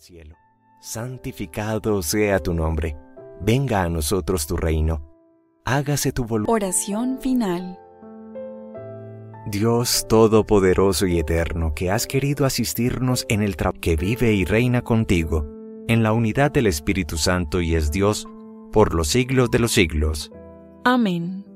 cielo. Santificado sea tu nombre. Venga a nosotros tu reino. Hágase tu voluntad. Oración final. Dios Todopoderoso y Eterno, que has querido asistirnos en el trabajo, que vive y reina contigo, en la unidad del Espíritu Santo y es Dios, por los siglos de los siglos. Amén.